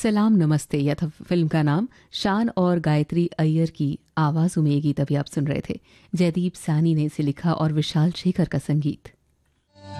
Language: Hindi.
सलाम नमस्ते यह था फिल्म का नाम। शान और गायत्री अय्यर की आवाज़ों में ये गीत अभी आप सुन रहे थे। जयदीप सानी ने इसे लिखा और विशाल शेखर का संगीत।